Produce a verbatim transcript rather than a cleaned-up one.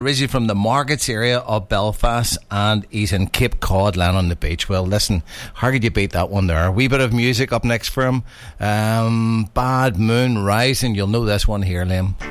Originally from the Margats area of Belfast, and he's in Cape Cod, land on the beach. Well, listen, how could you beat that one there? A wee bit of music up next for him. Um, Bad Moon Rising. You'll know this one here, Liam.